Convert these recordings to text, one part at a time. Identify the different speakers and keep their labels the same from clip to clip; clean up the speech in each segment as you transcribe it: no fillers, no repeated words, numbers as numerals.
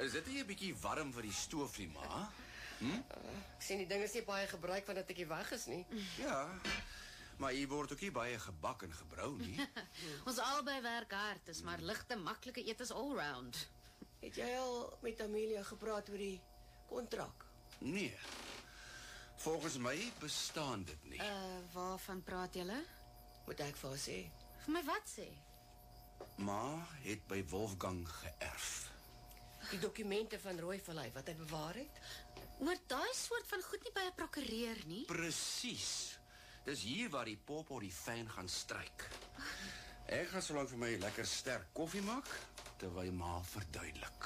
Speaker 1: Is dit nie 'n bietjie warm vir die stoof nie, ma?
Speaker 2: Ek sien die ding is nie baie gebruik vandat ek hier weg is nie.
Speaker 1: Ja, maar hier word ook nie baie gebak en gebrou nie.
Speaker 3: Ons albei werk hard, is maar ligte, maklike etes allround.
Speaker 2: Het jy al met Amelia gepraat oor die kontrak?
Speaker 1: Nee, volgens my bestaan dit nie.
Speaker 3: Waarvan praat julle?
Speaker 2: Moet ek vir haar sê?
Speaker 3: Vir my wat sê?
Speaker 1: Ma het by Wolfgang geërf.
Speaker 2: Die dokumente van Rooivallei wat hy bewaar het?
Speaker 3: Oor daai soort van goed nie by 'n prokureur nie.
Speaker 1: Presies. Dis hier waar die pop op die fan gaan stryk. Ek gaan so lank vir my lekker sterk koffie maak, terwyl ma verduidelik.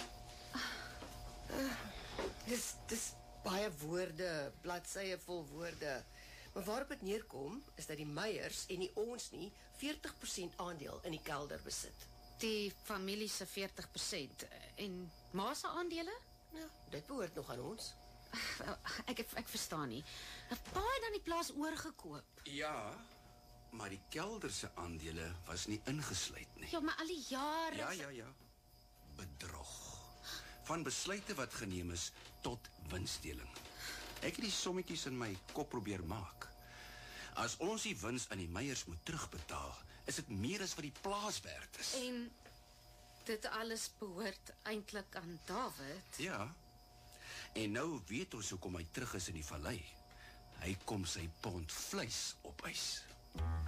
Speaker 2: Dis baie woorde, bladsye vol woorde. Maar waarop dit neerkom, is dat die Meyers en nie ons nie 40% aandeel in die kelder besit.
Speaker 3: Die familie se 40% en ma se aandele?
Speaker 2: Ja, dit behoort nog aan ons.
Speaker 3: Ek verstaan nie. Pa het dan die plaas oorgekoop.
Speaker 1: Ja, maar die kelder se aandele was nie ingesluit nie.
Speaker 3: Ja, maar al die jare...
Speaker 1: Ja. Bedrog. Van besluite wat geneem is tot winsdeling. Ek het die sommetjies in my kop probeer maak. As ons die wins aan die Meyers moet terugbetaal, is dit meer as wat die plaas werd is.
Speaker 3: En dit alles behoort eintlik aan David.
Speaker 1: Ja. En nou weet ons hoekom hy terug is in die vallei. Hy kom sy pond vleis opeis.